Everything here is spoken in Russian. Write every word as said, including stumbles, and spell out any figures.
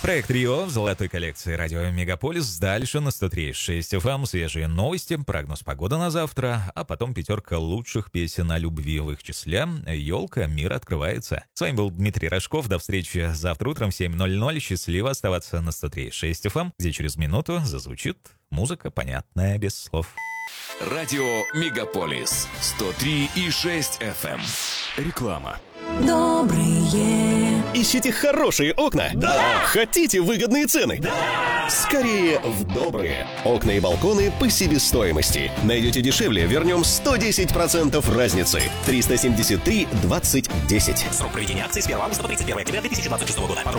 Проект Рио в золотой коллекции радио Мегаполис. Дальше на сто три и шесть эф эм свежие новости, прогноз погоды на завтра, а потом пятерка лучших песен о любви, в их числе «Елка. Мир открывается». С вами был Дмитрий Рожков. До встречи завтра утром в семь ноль ноль. Счастливо оставаться на сто три и шесть эф эм, где через минуту зазвучит музыка, понятная без слов. Радио Мегаполис сто три и шесть эф эм. Реклама. Добрые. Ищите хорошие окна? Да! Хотите выгодные цены? Да! Скорее в Добрые. Окна и балконы по себестоимости. Найдете дешевле, вернем сто десять процентов разницы. триста семьдесят три двадцать десять. Срок проведения акции с первого августа по тридцать первое октября две тысячи двадцать шестого года.